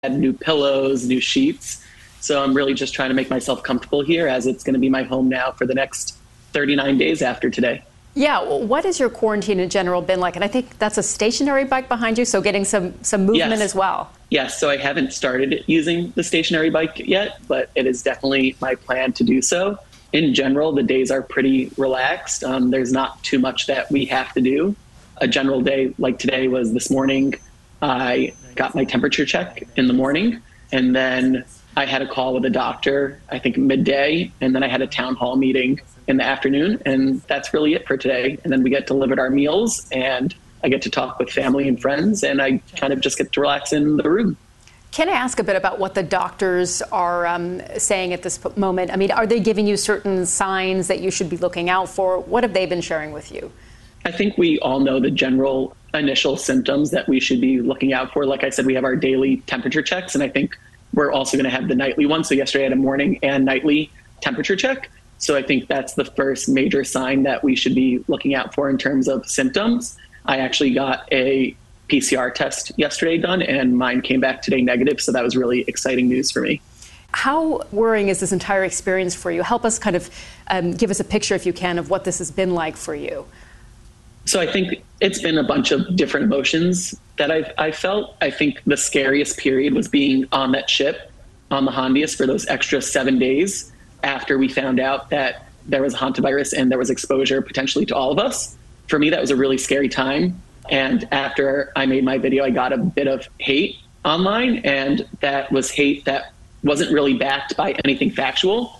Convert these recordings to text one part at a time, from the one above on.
new pillows, new sheets. So I'm really just trying to make myself comfortable here as it's going to be my home now for the next 39 days after today. Yeah, well, what has your quarantine in general been like? And I think that's a stationary bike behind you, so getting some movement as well. Yes, so I haven't started using the stationary bike yet, but it is definitely my plan to do so. In general, the days are pretty relaxed. There's not too much that we have to do. A general day like today was this morning. I got my temperature check in the morning, and then I had a call with a doctor, I think midday, and then I had a town hall meeting in the afternoon, and that's really it for today. And then we get delivered our meals, and I get to talk with family and friends, and I kind of just get to relax in the room. Can I ask a bit about what the doctors are saying at this moment? I mean, are they giving you certain signs that you should be looking out for? What have they been sharing with you? I think we all know the general initial symptoms that we should be looking out for. Like I said, we have our daily temperature checks, and I think we're also going to have the nightly one. So yesterday I had a morning and nightly temperature check. So I think that's the first major sign that we should be looking out for in terms of symptoms. I actually got a PCR test yesterday done, and mine came back today negative. So that was really exciting news for me. How worrying is this entire experience for you? Help us kind of give us a picture, if you can, of what this has been like for you. So I think it's been a bunch of different emotions that I felt. I think the scariest period was being on that ship on the Hondias for those extra 7 days after we found out that there was a hantavirus and there was exposure potentially to all of us. For me, that was a really scary time. And after I made my video, I got a bit of hate online, and that was hate that wasn't really backed by anything factual.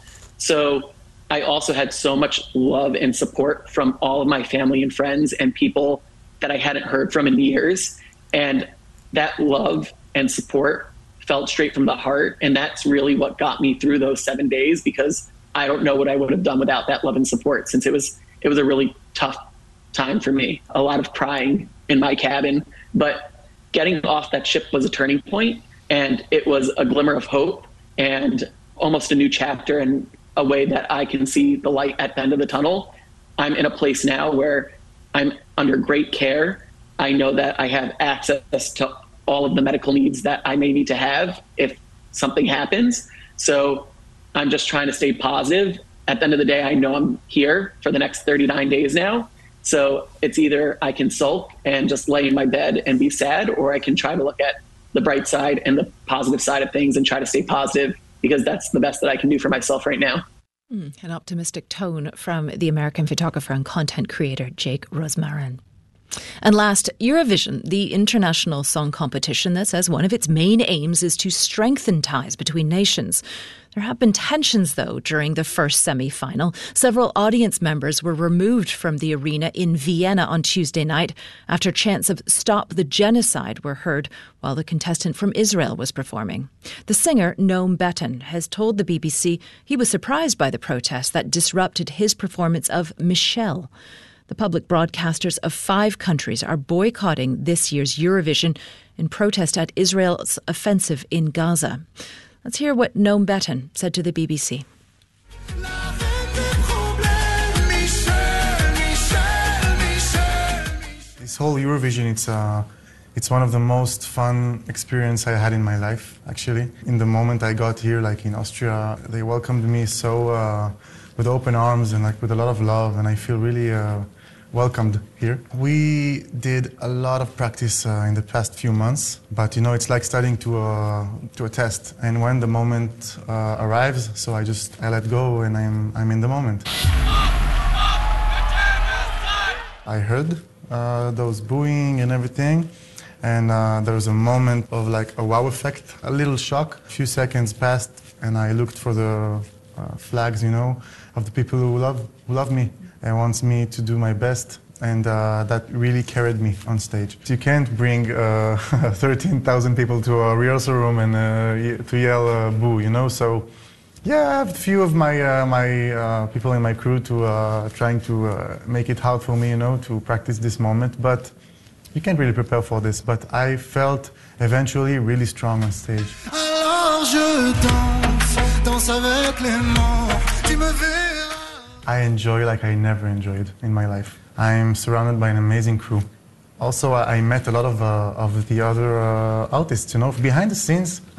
So I also had so much love and support from all of my family and friends and people that I hadn't heard from in years. And that love and support felt straight from the heart. And that's really what got me through those 7 days, because I don't know what I would have done without that love and support, since it was a really tough time for me. A lot of crying in my cabin, but getting off that ship was a turning point, and it was a glimmer of hope and almost a new chapter, and a way that I can see the light at the end of the tunnel. I'm in a place now where I'm under great care. I know that I have access to all of the medical needs that I may need to have if something happens. So I'm just trying to stay positive. At the end of the day, I know I'm here for the next 39 days now. So it's either I can sulk and just lay in my bed and be sad, or I can try to look at the bright side and the positive side of things and try to stay positive, because that's the best that I can do for myself right now. An optimistic tone from the American photographer and content creator Jake Rosmarin. And last, Eurovision, the international song competition that says one of its main aims is to strengthen ties between nations. There have been tensions, though, during the first semi-final. Several audience members were removed from the arena in Vienna on Tuesday night after chants of "Stop the Genocide" were heard while the contestant from Israel was performing. The singer, Noam Beton, has told the BBC he was surprised by the protests that disrupted his performance of Michelle. The public broadcasters of 5 countries are boycotting this year's Eurovision in protest at Israel's offensive in Gaza. Let's hear what Noam Beton said to the BBC. This whole Eurovision, it's one of the most fun experience I had in my life, actually. In the moment I got here, like in Austria, they welcomed me so with open arms and like with a lot of love, and I feel really welcomed here. We did a lot of practice in the past few months, but you know, it's like starting to a test. And when the moment arrives, so I let go, and I'm in the moment. I heard those booing and everything, and there was a moment of like a wow effect, a little shock. A few seconds passed, and I looked for the flags, you know, of the people who love me and wants me to do my best, and that really carried me on stage. You can't bring 13,000 people to a rehearsal room and to yell boo, you know. So yeah, I have a few of my people in my crew to trying to make it hard for me, you know, to practice this moment. But you can't really prepare for this. But I felt eventually really strong on stage. Alors je danse avec les morts, tu me verras. I enjoy like I never enjoyed in my life. I'm surrounded by an amazing crew. Also, I met a lot of the other artists. You know, behind the scenes,